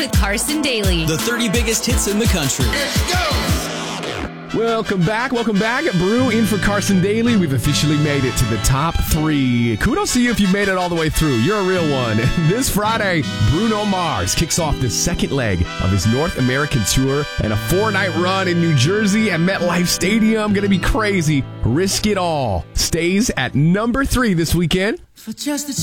with Carson Daly. The 30 biggest hits in the country. Let's go! Welcome back. Brew in for Carson Daly. We've officially made it to the top 3. Kudos to you if you made it all the way through. You're a real one. This Friday, Bruno Mars kicks off the second leg of his North American tour and a 4-night run in New Jersey at MetLife Stadium. Gonna be crazy. Risk It All stays at number 3 this weekend. For just a